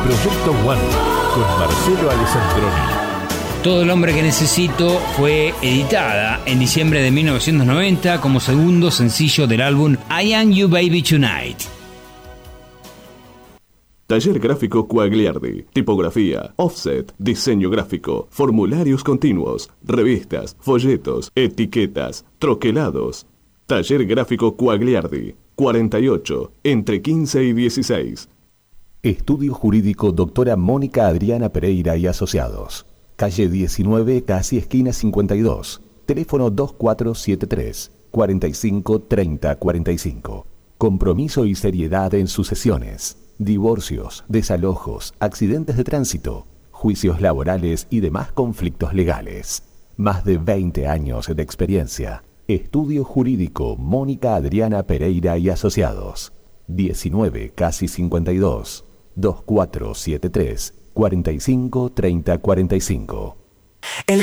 Proyecto One con Marcelo Alessandroni. Todo el hombre que necesito fue editada en diciembre de 1990 como segundo sencillo del álbum I Am You Baby Tonight. Taller Gráfico Quagliardi. Tipografía, offset, diseño gráfico, formularios continuos, revistas, folletos, etiquetas, troquelados. Taller Gráfico Quagliardi. 48, entre 15 y 16. Estudio Jurídico Doctora Mónica Adriana Pereira y Asociados. Calle 19, casi esquina 52. Teléfono 2473 45 30 45. Compromiso y seriedad en sucesiones, divorcios, desalojos, accidentes de tránsito, juicios laborales y demás conflictos legales. Más de 20 años de experiencia. Estudio Jurídico Mónica Adriana Pereira y Asociados. 19, casi 52. 2473 45 30 45.